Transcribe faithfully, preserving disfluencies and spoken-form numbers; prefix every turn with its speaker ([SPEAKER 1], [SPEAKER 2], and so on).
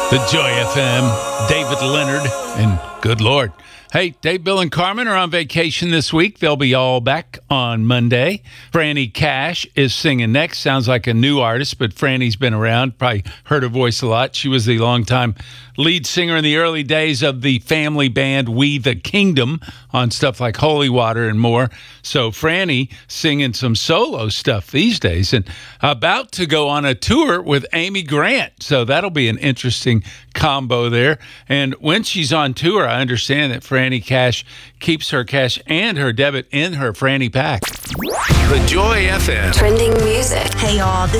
[SPEAKER 1] The Joy F M, David Leonard, and good Lord. Hey, Dave, Bill, and Carmen are on vacation this week. They'll be all back on Monday. Franny Cash is singing next. Sounds like a new artist, but Franny's been around. Probably heard her voice a lot. She was the longtime lead singer in the early days of the family band We the Kingdom on stuff like Holy Water and more. So Franny singing some solo stuff these days and about to go on a tour with Amy Grant. So that'll be an interesting combo there. And when she's on tour, I understand that Franny Cash keeps her cash and her debit in her Franny pack.
[SPEAKER 2] The Joy F M.
[SPEAKER 3] Trending music.
[SPEAKER 4] Hey, y'all. This